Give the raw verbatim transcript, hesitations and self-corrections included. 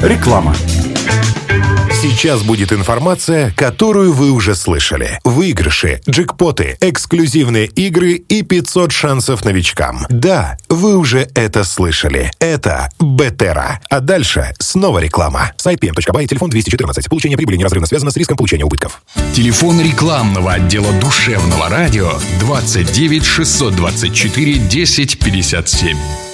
Реклама. Сейчас будет информация, которую вы уже слышали. Выигрыши, джекпоты, эксклюзивные игры и пятьсот шансов новичкам. Да, вы уже это слышали. Это Бетера. А дальше снова реклама. Сайт пи эм точка бай, телефон двести четырнадцать. Получение прибыли неразрывно связано с риском получения убытков. Телефон рекламного отдела душевного радио двадцать девять шестьсот двадцать четыре десять пятьдесят семь.